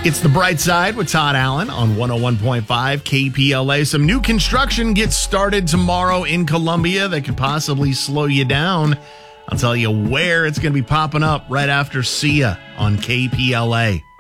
It's The Bright Side with Todd Allen on 101.5 KPLA. Some new construction gets started tomorrow in Columbia that could possibly slow you down. I'll tell you where it's going to be popping up right after Sia on KPLA.